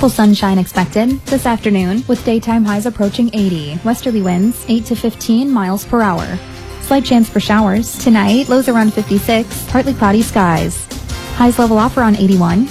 Ample sunshine expected this afternoon, with daytime highs approaching 80. Westerly winds 8 to 15 miles per hour. Slight chance for showers. Tonight, lows around 56, partly cloudy skies. Highs level off around 81.